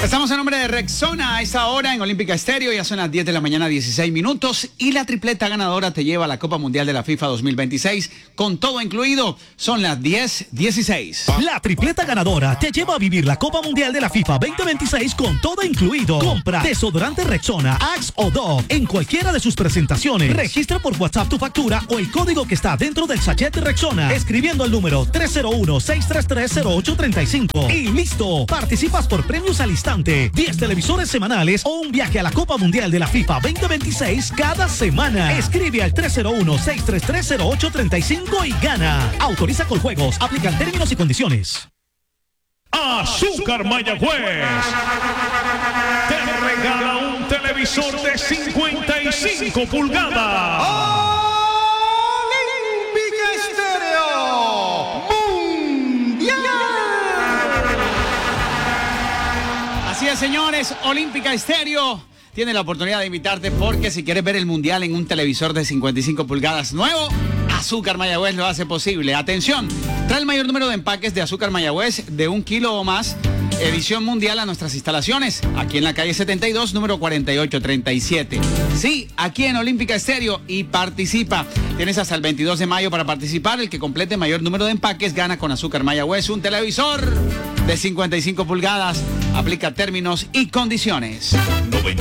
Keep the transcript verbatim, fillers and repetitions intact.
Estamos en nombre de Rexona a esta hora en Olímpica Estéreo. Ya son las diez de la mañana, dieciséis minutos. Y la tripleta ganadora te lleva a la Copa Mundial de la FIFA dos mil veintiséis. Con todo incluido, son las diez dieciséis. La tripleta ganadora te lleva a vivir la Copa Mundial de la FIFA veinte veintiséis con todo incluido. Compra desodorante Rexona, Axe o Dove en cualquiera de sus presentaciones. Registra por WhatsApp tu factura o el código que está dentro del sachet de Rexona, escribiendo al número tres cero uno, seis tres tres, cero ocho tres cinco. Y listo, participas por premios al instante, diez televisores semanales o un viaje a la Copa Mundial de la FIFA veinte veintiséis cada semana. Escribe al tres cero uno, seis tres tres, cero ocho tres cinco y gana. Autoriza con juegos, aplican términos y condiciones. Azúcar Mayagüez te regala un televisor de cincuenta y cinco pulgadas. Olímpica Estéreo Mundial. Así es, señores, Olímpica Estéreo tiene la oportunidad de invitarte porque si quieres ver el Mundial en un televisor de cincuenta y cinco pulgadas nuevo, Azúcar Mayagüez lo hace posible. Atención, trae el mayor número de empaques de Azúcar Mayagüez de un kilo o más, edición mundial, a nuestras instalaciones, aquí en la calle setenta y dos, número cuarenta y ocho treinta y siete. Sí, aquí en Olímpica Estéreo, y participa. Tienes hasta el veintidós de mayo para participar. El que complete mayor número de empaques gana con Azúcar Mayagüez un televisor de cincuenta y cinco pulgadas. Aplica términos y condiciones. noventa